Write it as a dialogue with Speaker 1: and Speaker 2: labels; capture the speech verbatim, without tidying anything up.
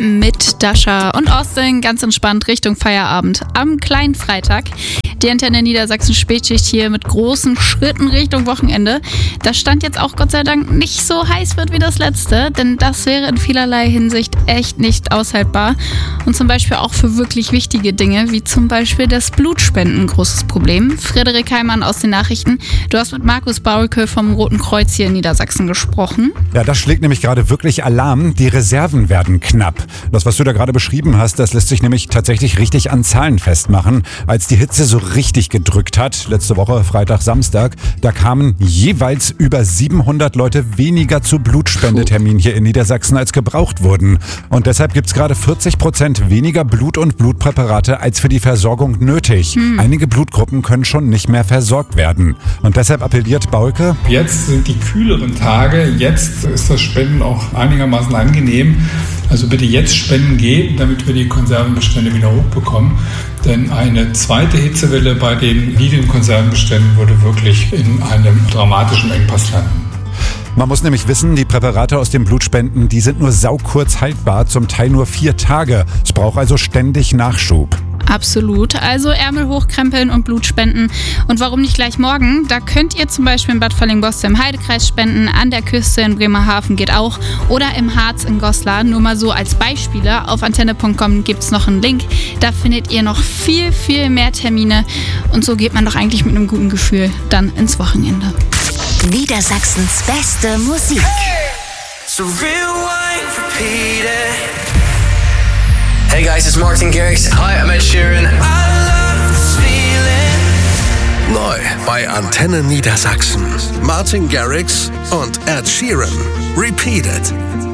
Speaker 1: mit Dasha und Austin ganz entspannt Richtung Feierabend am kleinen Freitag. Die Antenne Niedersachsen Spätschicht hier mit großen Schritten Richtung Wochenende. Das stand jetzt auch Gott sei Dank nicht so heiß wird wie das letzte, denn das wäre in vielerlei Hinsicht echt nicht aushaltbar. Und zum Beispiel auch für wirklich wichtige Dinge, wie zum Beispiel das Blutspenden ein großes Problem. Frederik Heimann aus den Nachrichten, du hast mit Markus Baulke vom Roten Kreuz hier in Niedersachsen gesprochen.
Speaker 2: Ja, das schlägt nämlich gerade wirklich Alarm. Die Reserven werden knapp. Das, was du da gerade beschrieben hast, das lässt sich nämlich tatsächlich richtig an Zahlen festmachen. Als die Hitze so richtig gedrückt hat, letzte Woche, Freitag, Samstag, da kamen jeweils über siebenhundert Leute weniger zu Blutspendetermin hier in Niedersachsen, als gebraucht wurden. Und deshalb gibt es gerade vierzig Prozent weniger Blut- und Blutpräparate als für die Versorgung nötig. Hm. Einige Blutgruppen können schon nicht mehr versorgt werden. Und deshalb appelliert Baulke:
Speaker 3: Jetzt sind die kühleren Tage, jetzt ist das Spenden auch einigermaßen angenehm. Also bitte jetzt Spenden geben, damit wir die Konservenbestände wieder hochbekommen. Denn eine zweite Hitzewelle bei den niedrigen Konservenbeständen würde wirklich in einem dramatischen Engpass landen.
Speaker 2: Man muss nämlich wissen, die Präparate aus den Blutspenden, die sind nur saukurz haltbar, zum Teil nur vier Tage. Es braucht also ständig Nachschub.
Speaker 1: Absolut. Also Ärmel hochkrempeln und Blut spenden. Und warum nicht gleich morgen? Da könnt ihr zum Beispiel in Bad Fallingbostel im Heidekreis spenden, an der Küste in Bremerhaven geht auch oder im Harz in Goslar. Nur mal so als Beispiele. Auf antenne punkt com gibt es noch einen Link. Da findet ihr noch viel, viel mehr Termine. Und so geht man doch eigentlich mit einem guten Gefühl dann ins Wochenende.
Speaker 4: Niedersachsens beste Musik.
Speaker 5: So rewind, repeat it. Hey guys, it's Martin Garrix. Hi, I'm Ed Sheeran. I love this feeling.
Speaker 4: Neu bei Antenne Niedersachsen. Martin Garrix und Ed Sheeran. Repeat it.